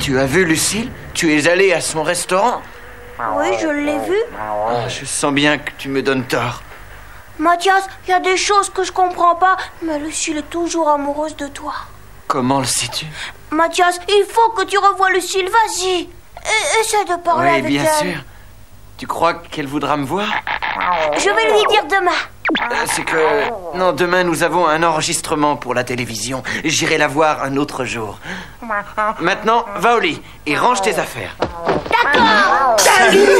Tu as vu Lucille? Tu es allé à son restaurant? Oui, je l'ai vu. Je sens bien que tu me donnes tort. Mathias, il y a des choses que je comprends pas, mais Lucille est toujours amoureuse de toi. Comment le sais-tu? Mathias, il faut que tu revoies Lucille, vas-y. Essaie de parler avec elle. Oui, bien sûr. Tu crois qu'elle voudra me voir? Je vais lui dire demain. C'est que... Non, demain nous avons un enregistrement pour la télévision. J'irai la voir un autre jour. Maintenant, va au lit et range tes affaires. D'accord. Salut!